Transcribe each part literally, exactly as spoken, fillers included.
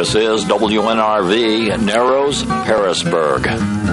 This is W N R V, Narrows, Harrisburg.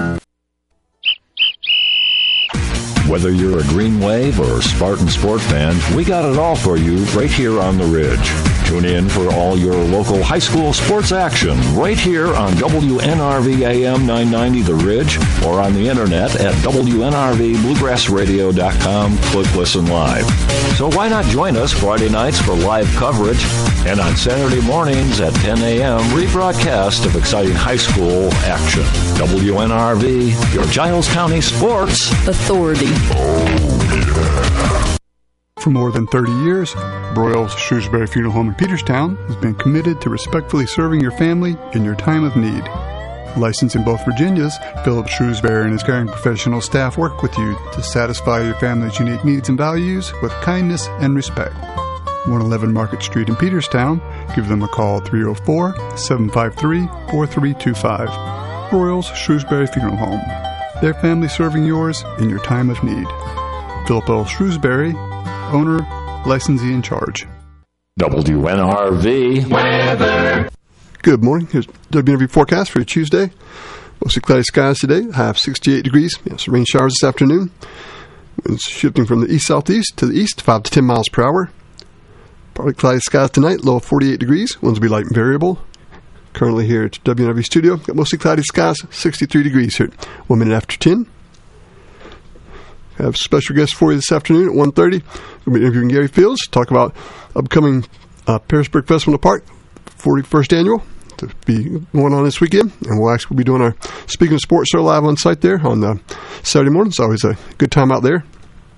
Whether you're a Green Wave or Spartan Sport fan, we got it all for you right here on the Ridge. Tune in for all your local high school sports action right here on W N R V A M nine ninety The Ridge or on the internet at W N R V bluegrass radio dot com. Click Listen Live. So why not join us Friday nights for live coverage and on Saturday mornings at ten a.m. rebroadcast of exciting high school action. W N R V, your Giles County Sports Authority. Oh, yeah. For more than thirty years, Broyles Shrewsbury Funeral Home in Peterstown has been committed to respectfully serving your family in your time of need. Licensed in both Virginias, Philip Shrewsbury and his caring professional staff work with you to satisfy your family's unique needs and values with kindness and respect. one eleven Market Street in Peterstown. Give them a call at three oh four, seven five three, four three two five. Broyles Shrewsbury Funeral Home. Their family serving yours in your time of need. Philip L. Shrewsbury, owner, licensee in charge. W N R V weather. Good morning. Here's W N R V forecast for Tuesday. Mostly cloudy skies today. High of sixty-eight degrees. Yes, rain showers this afternoon. Winds shifting from the east-southeast to the east, five to ten miles per hour. Partly cloudy skies tonight. Low of forty-eight degrees. Winds will be light and variable. Currently here at W N R V Studio, got mostly cloudy skies, sixty-three degrees here at one minute after ten. I have a special guest for you this afternoon at one thirty. We'll be interviewing Gary Fields to talk about upcoming uh, Pearisburg Festival in the Park, forty-first annual, to be going on this weekend. And we'll actually be doing our Speaking of Sports show live on site there on uh, Saturday morning. It's always a good time out there.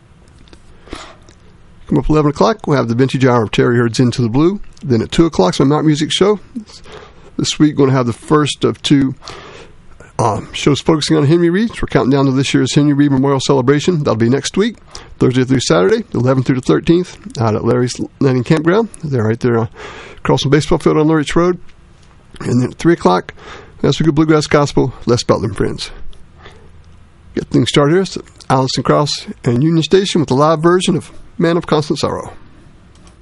Come up eleven o'clock, we'll have the vintage hour of Terry Hurd's Into the Blue. Then at two o'clock, some Mount Music show. This week, going to have the first of two um, shows focusing on Henry Reed. We're counting down to this year's Henry Reed Memorial Celebration. That'll be next week, Thursday through Saturday, eleventh through the thirteenth, out at Larry's Landing Campground. They're right there uh, across the baseball field on Lurich Road. And then at three o'clock, that's a good bluegrass gospel, Les Butler and Friends. Get things started here. It's Allison Krauss and Union Station with a live version of Man of Constant Sorrow.